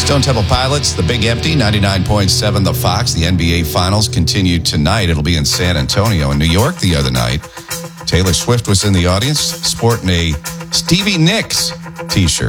Stone Temple Pilots, The Big Empty, 99.7 The Fox. The NBA Finals continue tonight. It'll be in San Antonio. In New York the other night, Taylor Swift was in the audience sporting a Stevie Nicks t-shirt.